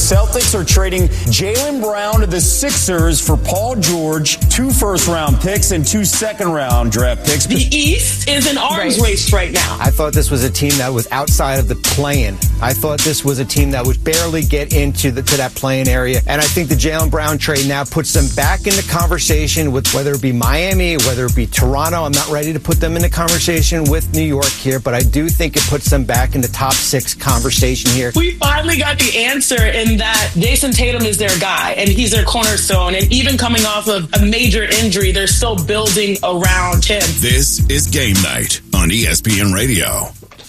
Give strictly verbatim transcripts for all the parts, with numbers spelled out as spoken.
Celtics are trading Jaylen Brown to the Sixers for Paul George, two first-round picks and two second-round draft picks. The East is an arms right. race right now. I thought this was a team that was outside of the play-in. I thought this was a team that would barely get into the, to that play-in area. And I think the Jaylen Brown trade now puts them back in the conversation with whether it be Miami, whether it be Toronto. I'm not ready to put them in the conversation with New York here, but I do think it puts them back in the top six conversation here. We finally got the answer in that Jason Tatum is their guy, and he's their cornerstone. And even coming off of a major injury, they're still building around him. This is Game Night on E S P N Radio.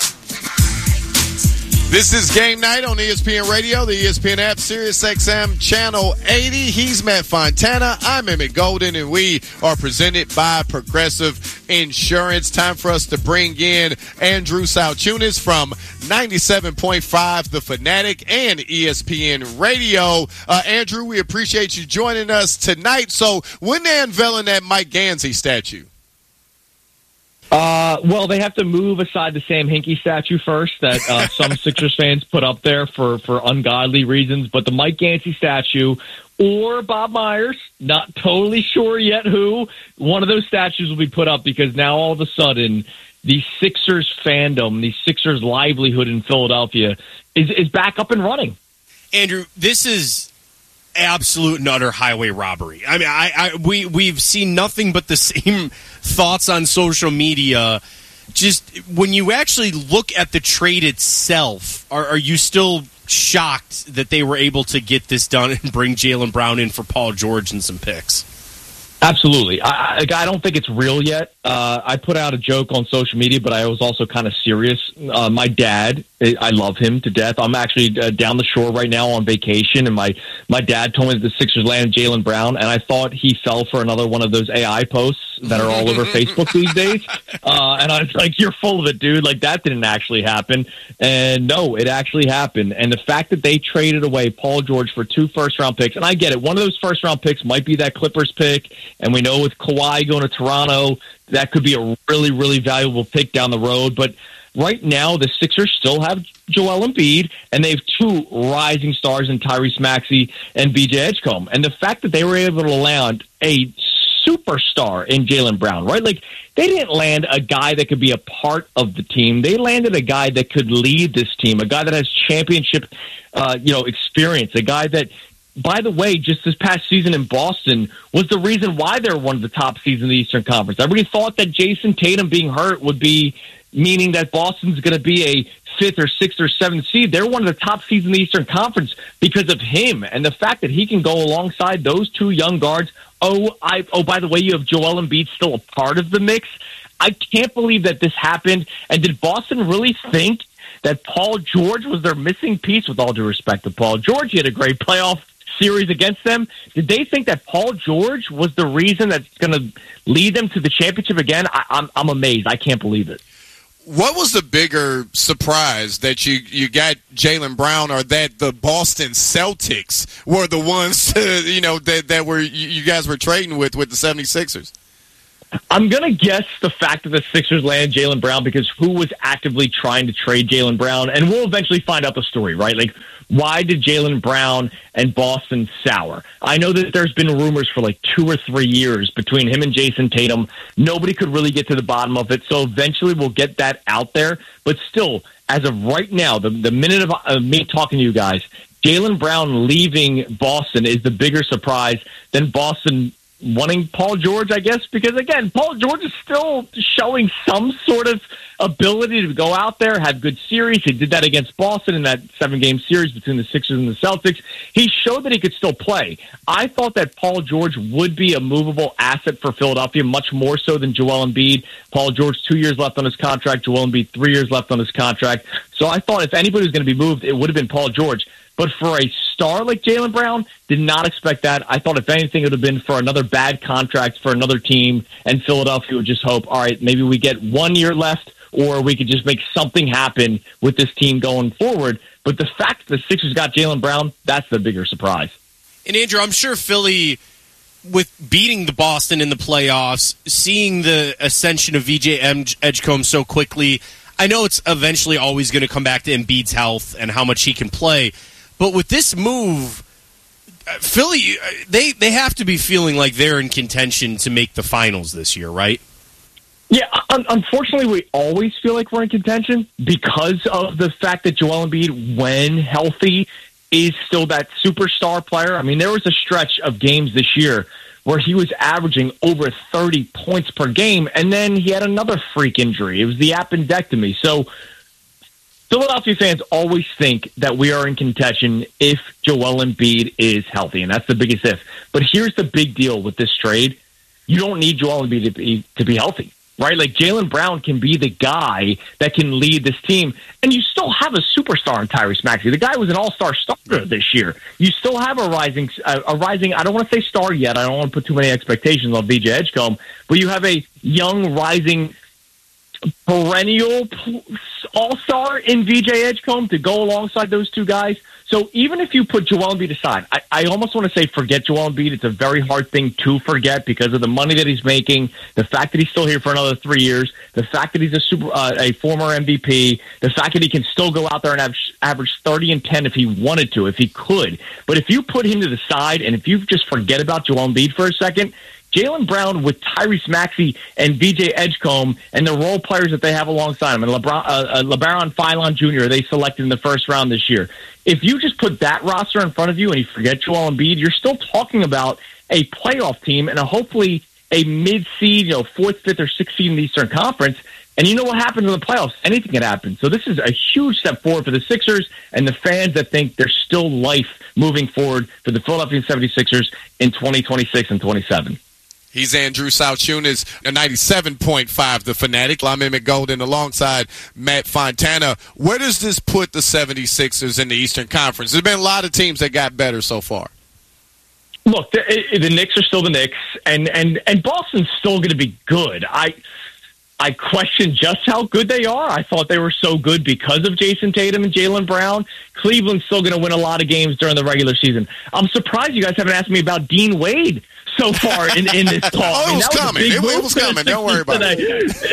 This is Game Night on E S P N Radio, the E S P N app, Sirius X M Channel eighty. He's Matt Fontana. I'm Emmett Golden, and we are presented by Progressive Insurance. Time for us to bring in Andrew Salchunas from ninety-seven point five The Fanatic and E S P N Radio. Uh, Andrew, we appreciate you joining us tonight. So when they're unveiling that Mike Gansey statue? Uh, well, they have to move aside the Sam Hinkie statue first that uh, some Sixers fans put up there for, for ungodly reasons. But the Mike Gansey statue or Bob Myers, not totally sure yet who, one of those statues will be put up because now all of a sudden the Sixers fandom, the Sixers livelihood in Philadelphia is, is back up and running. Andrew, this is absolute and utter highway robbery. I mean, I, I we we've seen nothing but the same thoughts on social media. Just when you actually look at the trade itself, are, are you still shocked that they were able to get this done and bring Jaylen Brown in for Paul George and some picks? Absolutely. I, I, I don't think it's real yet. Uh, I put out a joke on social media, but I was also kind of serious. Uh, my dad, I love him to death. I'm actually uh, down the shore right now on vacation, and my, my dad told me that the Sixers landed Jaylen Brown, and I thought he fell for another one of those A I posts that are all over Facebook these days. Uh, and I was like, you're full of it, dude. Like, that didn't actually happen. And no, it actually happened. And the fact that they traded away Paul George for two first-round picks, and I get it, one of those first-round picks might be that Clippers pick, and we know with Kawhi going to Toronto, that could be a really, really valuable pick down the road. But right now, the Sixers still have Joel Embiid, and they have two rising stars in Tyrese Maxey and B J Edgecombe. And the fact that they were able to land a superstar in Jaylen Brown, right? Like, they didn't land a guy that could be a part of the team. They landed a guy that could lead this team, a guy that has championship, uh, you know, experience, a guy that, by the way, just this past season in Boston was the reason why they're one of the top seeds in the Eastern Conference. Everybody thought that Jason Tatum being hurt would be meaning that Boston's going to be a fifth or sixth or seventh seed. They're one of the top seeds in the Eastern Conference because of him and the fact that he can go alongside those two young guards. Oh, I, oh, by the way, you have Joel Embiid still a part of the mix. I can't believe that this happened. And did Boston really think that Paul George was their missing piece? With all due respect to Paul George, he had a great playoff series against them. Did they think that Paul George was the reason that's going to lead them to the championship again? I, I'm, I'm amazed. I can't believe it. What was the bigger surprise, that you, you got Jaylen Brown, or that the Boston Celtics were the ones, uh, you know, that, that were you guys were trading with with the seventy-sixers? I'm going to guess the fact that the Sixers landed Jaylen Brown because who was actively trying to trade Jaylen Brown? And we'll eventually find out the story, right? Like, why did Jaylen Brown and Boston sour? I know that there's been rumors for like two or three years between him and Jason Tatum. Nobody could really get to the bottom of it. So eventually we'll get that out there. But still, as of right now, the, the minute of uh, me talking to you guys, Jaylen Brown leaving Boston is the bigger surprise than Boston wanting Paul George, I guess, because, again, Paul George is still showing some sort of ability to go out there, have good series. He did that against Boston in that seven-game series between the Sixers and the Celtics. He showed that he could still play. I thought that Paul George would be a movable asset for Philadelphia, much more so than Joel Embiid. Paul George, two years left on his contract. Joel Embiid, three years left on his contract. So I thought if anybody was going to be moved, it would have been Paul George. But for a star like Jaylen Brown, did not expect that. I thought if anything, it would have been for another bad contract for another team, and Philadelphia would just hope, all right, maybe we get one year left, or we could just make something happen with this team going forward. But the fact that the Sixers got Jaylen Brown, that's the bigger surprise. And Andrew, I'm sure Philly, with beating the Boston in the playoffs, seeing the ascension of V J Edgecombe so quickly, I know it's eventually always going to come back to Embiid's health and how much he can play. But with this move, Philly, they, they have to be feeling like they're in contention to make the finals this year, right? Yeah, un- unfortunately, we always feel like we're in contention because of the fact that Joel Embiid, when healthy, is still that superstar player. I mean, there was a stretch of games this year where he was averaging over thirty points per game, and then he had another freak injury. It was the appendectomy. So Philadelphia fans always think that we are in contention if Joel Embiid is healthy, and that's the biggest if. But here's the big deal with this trade. You don't need Joel Embiid to be, to be healthy, right? Like, Jaylen Brown can be the guy that can lead this team, and you still have a superstar in Tyrese Maxey. The guy was an all-star starter this year. You still have a rising, a, a rising. I don't want to say star yet. I don't want to put too many expectations on V J Edgecombe, but you have a young, rising, perennial all-star in V J Edgecombe to go alongside those two guys. So even if you put Joel Embiid aside, I, I almost want to say forget Joel Embiid. It's a very hard thing to forget because of the money that he's making, the fact that he's still here for another three years, the fact that he's a super, uh, a former M V P, the fact that he can still go out there and average, average thirty and ten if he wanted to, if he could. But if you put him to the side and if you just forget about Joel Embiid for a second, Jaylen Brown with Tyrese Maxey and V J Edgecombe and the role players that they have alongside him, and LeBron, uh, uh, LeBaron Philon Junior they selected in the first round this year. If you just put that roster in front of you and you forget Joel Embiid, you're still talking about a playoff team and a hopefully a mid-seed, you know, fourth, fifth, or sixth seed in the Eastern Conference. And you know what happens in the playoffs? Anything can happen. So this is a huge step forward for the Sixers and the fans that think there's still life moving forward for the Philadelphia seventy-sixers in twenty twenty-six and twenty-seven. He's Andrew Sauchunas, a ninety-seven point five, The Fanatic. I'm Emmett Golden alongside Matt Fontana. Where does this put the seventy-sixers in the Eastern Conference? There's been a lot of teams that got better so far. Look, the, the Knicks are still the Knicks, and, and, and Boston's still going to be good. I I question just how good they are. I thought they were so good because of Jason Tatum and Jaylen Brown. Cleveland's still going to win a lot of games during the regular season. I'm surprised you guys haven't asked me about Dean Wade so far in, in this call. Oh, I mean, it was coming. It, it was coming. Don't worry about today.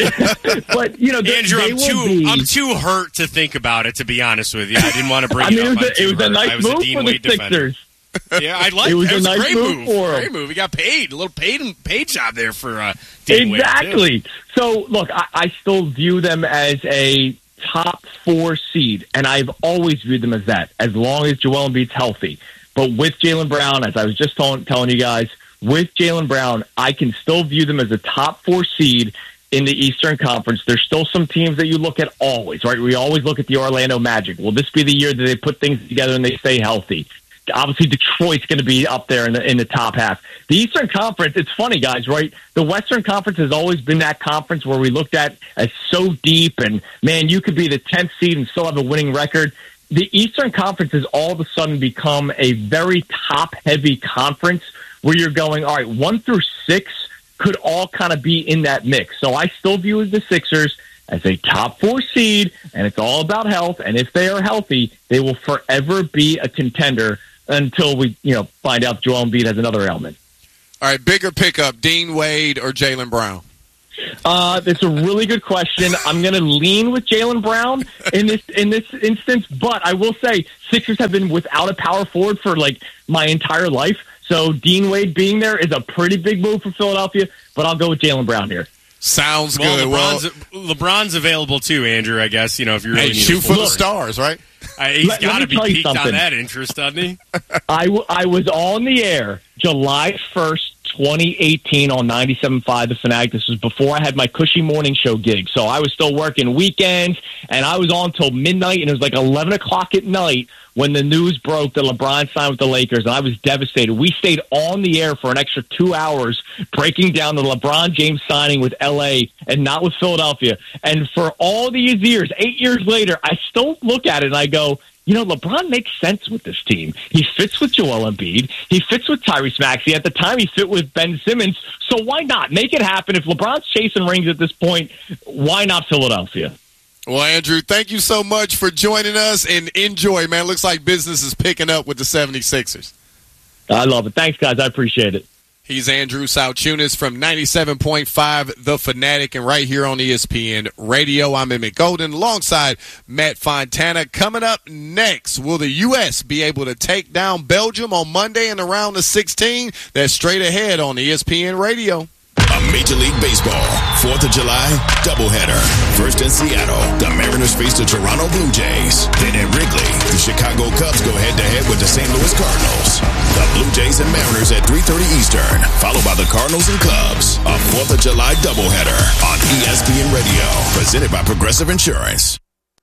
it. But, you know, they, Andrew, they I'm too be, I'm too hurt to think about it, to be honest with you. I didn't want to bring I mean, it up. it was a, it was a nice was move a Dean for the Wade defender. Sixers. Yeah, I like it. Was it. a was nice a great move, move. for him. Great move. He got paid. A little paid paid job there for uh, Dean exactly. Wade, so, look, I, I still view them as a top four seed, and I've always viewed them as that, as long as Joel Embiid's healthy. But with Jaylen Brown, as I was just telling, telling you guys, with Jaylen Brown, I can still view them as a top four seed in the Eastern Conference. There's still some teams that you look at always, right? We always look at the Orlando Magic. Will this be the year that they put things together and they stay healthy? Obviously, Detroit's going to be up there in the in the top half. The Eastern Conference, it's funny, guys, right? The Western Conference has always been that conference where we looked at as so deep, and, man, you could be the tenth seed and still have a winning record. The Eastern Conference has all of a sudden become a very top-heavy conference where you're going, all right, one through six could all kind of be in that mix. So I still view the Sixers as a top four seed, and it's all about health. And if they are healthy, they will forever be a contender until we, you know, find out Joel Embiid has another ailment. All right, bigger pickup, Dean Wade or Jaylen Brown? Uh, that's a really good question. I'm going to lean with Jaylen Brown in this in this instance, but I will say Sixers have been without a power forward for like my entire life. So Dean Wade being there is a pretty big move for Philadelphia, but I'll go with Jaylen Brown here. Sounds well, good. LeBron's, well, LeBron's available too, Andrew. I guess you know if you really hey, need shoot for forward. the stars, right? Uh, he's Let- got to let me be tell you peaked on something. that interest, doesn't he? I, w- I was on the air July first, twenty eighteen on ninety-seven point five The Fanatic. This was before I had my cushy morning show gig. So I was still working weekends, and I was on till midnight, and it was like eleven o'clock at night when the news broke that LeBron signed with the Lakers, and I was devastated. We stayed on the air for an extra two hours breaking down the LeBron James signing with L A and not with Philadelphia. And for all these years, eight years later, I still look at it and I go, you know, LeBron makes sense with this team. He fits with Joel Embiid. He fits with Tyrese Maxey. At the time, he fit with Ben Simmons. So why not? Make it happen. If LeBron's chasing rings at this point, why not Philadelphia? Well, Andrew, thank you so much for joining us, and enjoy, man. Looks like business is picking up with the seventy-sixers. I love it. Thanks, guys. I appreciate it. He's Andrew Salchunas from ninety-seven point five The Fanatic, and right here on E S P N Radio. I'm Emmett Golden alongside Matt Fontana. Coming up next, will the U S be able to take down Belgium on Monday in the round of sixteen? That's straight ahead on E S P N Radio. A Major League Baseball fourth of July doubleheader. First in Seattle, the Mariners face the Toronto Blue Jays. Then at Wrigley, the Chicago Cubs go head-to-head with the Saint Louis Cardinals. The Blue Jays and Mariners at three thirty Eastern, followed by the Cardinals and Cubs. A fourth of July doubleheader on E S P N Radio, presented by Progressive Insurance.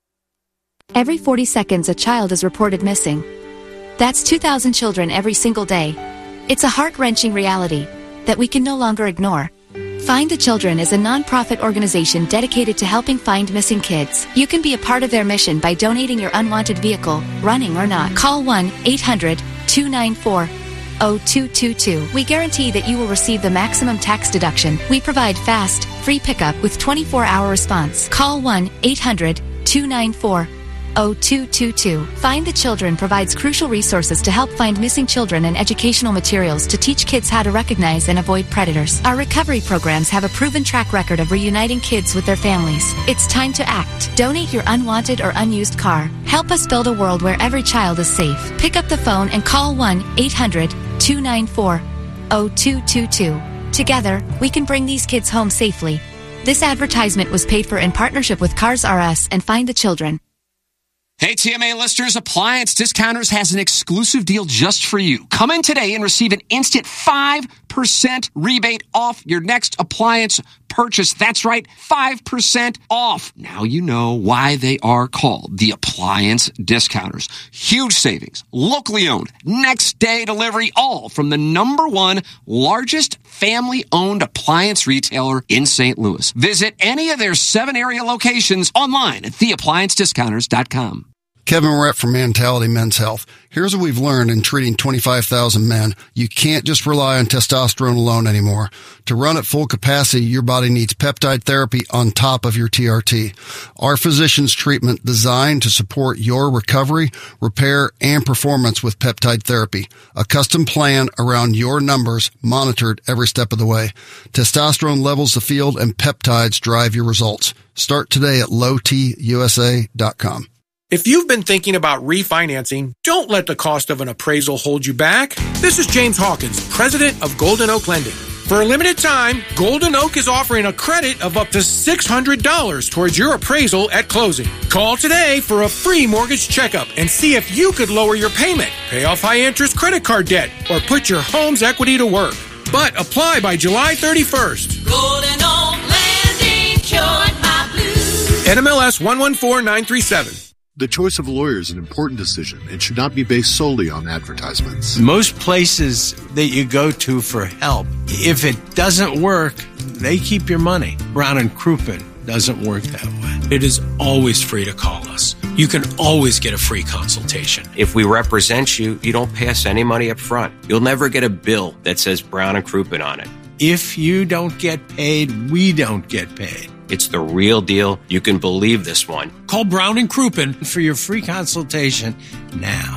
Every forty seconds, a child is reported missing. That's two thousand children every single day. It's a heart-wrenching reality that we can no longer ignore. Find the Children is a non-profit organization dedicated to helping find missing kids. You can be a part of their mission by donating your unwanted vehicle, running or not. Call one eight hundred two nine four zero two two two. We guarantee that you will receive the maximum tax deduction. We provide fast, free pickup with twenty-four hour response. Call one eight hundred two nine four zero two two two. Find the Children provides crucial resources to help find missing children and educational materials to teach kids how to recognize and avoid predators. Our recovery programs have a proven track record of reuniting kids with their families. It's time to act. Donate your unwanted or unused car. Help us build a world where every child is safe. Pick up the phone and call one eight hundred two nine four zero two two two. Together, we can bring these kids home safely. This advertisement was paid for in partnership with Cars R Us and Find the Children. Hey, T M A listeners, Appliance Discounters has an exclusive deal just for you. Come in today and receive an instant five percent rebate off your next appliance purchase. That's right, five percent off. Now you know why they are called the Appliance Discounters. Huge savings, locally owned, next day delivery, all from the number one largest family-owned appliance retailer in Saint Louis. Visit any of their seven area locations online at the appliance discounters dot com. Kevin Moret from Mentality Men's Health. Here's what we've learned in treating twenty-five thousand men. You can't just rely on testosterone alone anymore. To run at full capacity, your body needs peptide therapy on top of your T R T. Our physician's treatment designed to support your recovery, repair, and performance with peptide therapy. A custom plan around your numbers, monitored every step of the way. Testosterone levels the field and peptides drive your results. Start today at low t u s a dot com. If you've been thinking about refinancing, don't let the cost of an appraisal hold you back. This is James Hawkins, president of Golden Oak Lending. For a limited time, Golden Oak is offering a credit of up to six hundred dollars towards your appraisal at closing. Call today for a free mortgage checkup and see if you could lower your payment, pay off high-interest credit card debt, or put your home's equity to work. But apply by July thirty-first. Golden Oak Lending cured my blues. N M L S one one four nine three seven. The choice of a lawyer is an important decision and should not be based solely on advertisements. Most places that you go to for help, if it doesn't work, they keep your money. Brown and Crouppen doesn't work that way. It is always free to call us. You can always get a free consultation. If we represent you, you don't pay us any money up front. You'll never get a bill that says Brown and Crouppen on it. If you don't get paid, we don't get paid. It's the real deal. You can believe this one. Call Brown and Crouppen for your free consultation now.